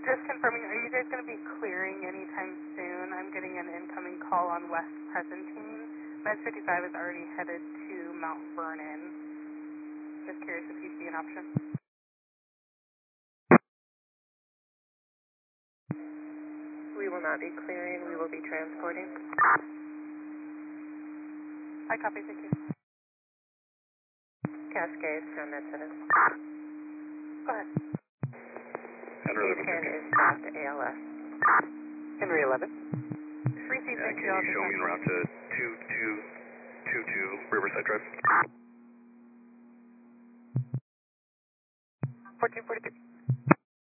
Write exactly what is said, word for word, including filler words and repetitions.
Just confirming, are you guys going to be clearing anytime soon? I'm getting an incoming call on West Presentine. Med fifty-five is already headed to Mount Vernon. Just curious if you'd be an option. We will not be clearing, we will be transporting. I copy, thank you. Cascade from Med Center. Go ahead. Henry ten is stopped A L S. Henry eleven. Receive, Yeah, thank can you. you show me en route to two two two two Riverside Drive? fourteen forty-three.